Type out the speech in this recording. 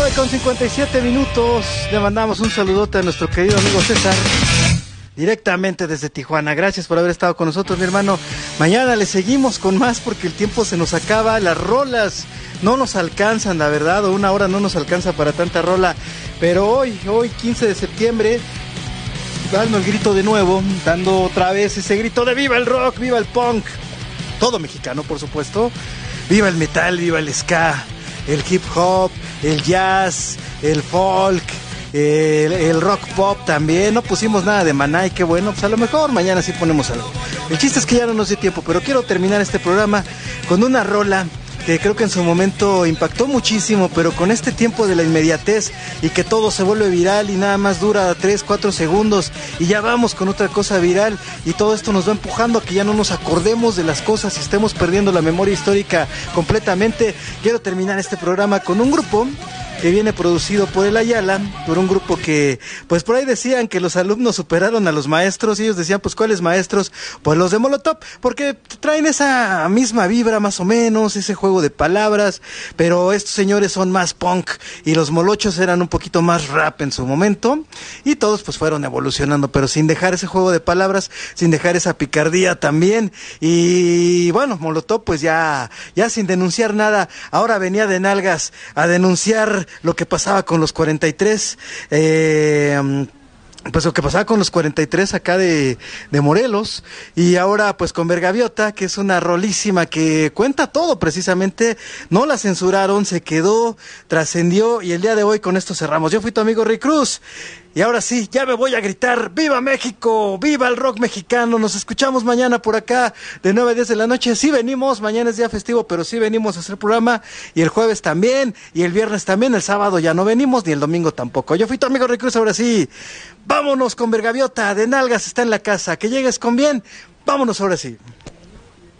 con 57 minutos. Le mandamos un saludote a nuestro querido amigo César, directamente desde Tijuana. Gracias por haber estado con nosotros, mi hermano. Mañana le seguimos con más porque el tiempo se nos acaba. Las rolas no nos alcanzan, la verdad, o una hora no nos alcanza para tanta rola. Pero hoy 15 de septiembre, dando el grito de nuevo, dando otra vez ese grito de viva el rock, viva el punk, todo mexicano, por supuesto. Viva el metal, viva el ska, el hip hop, el jazz, el folk, el rock pop también. No pusimos nada de Maná y qué bueno, pues a lo mejor mañana sí ponemos algo. El chiste es que ya no nos dio tiempo, pero quiero terminar este programa con una rola que creo que en su momento impactó muchísimo, pero con este tiempo de la inmediatez y que todo se vuelve viral y nada más dura 3-4 segundos y ya vamos con otra cosa viral, y todo esto nos va empujando a que ya no nos acordemos de las cosas y estemos perdiendo la memoria histórica completamente. Quiero terminar este programa con un grupo que viene producido por el Ayala, por un grupo que, pues por ahí decían que los alumnos superaron a los maestros, y ellos decían, pues ¿cuáles maestros? Pues los de Molotov, porque traen esa misma vibra más o menos, ese juego de palabras, pero estos señores son más punk, y los molochos eran un poquito más rap en su momento, y todos pues fueron evolucionando, pero sin dejar ese juego de palabras, sin dejar esa picardía también, y bueno, Molotov pues ya sin denunciar nada, ahora venía de nalgas a denunciar lo que pasaba con los 43, pues lo que pasaba con los 43 acá de Morelos, y ahora pues con Vergaviota, que es una rolísima que cuenta todo precisamente, no la censuraron, se quedó, trascendió, y el día de hoy con esto cerramos. Yo fui tu amigo Rick Cruz, y ahora sí, ya me voy a gritar, ¡viva México! ¡Viva el rock mexicano! Nos escuchamos mañana por acá de 9 a 10 de la noche. Sí venimos, mañana es día festivo, pero sí venimos a hacer programa, y el jueves también, y el viernes también, el sábado ya no venimos, ni el domingo tampoco. Yo fui tu amigo Rick Cruz, ahora sí, vámonos con Vergaviota, de nalgas está en la casa, que llegues con bien, vámonos ahora sí.